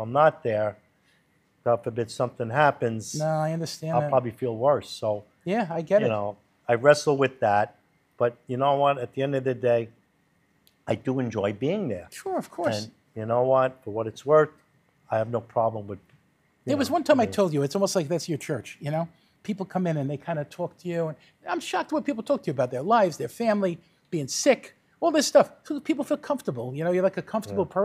I'm not there, God forbid something happens, No, I understand I'll that. probably feel worse. So, Yeah, I get you it. know, I wrestle with that. But you know what? At the end of the day, I do enjoy being there. Sure, of course. And you know what? For what it's worth, I have no problem with. There was one time I told you, it's almost like that's your church, you know? People come in and they kind of talk to you. And I'm shocked when people talk to you about their lives, their family, being sick, all this stuff. People feel comfortable. You know, you're like a comfortable person.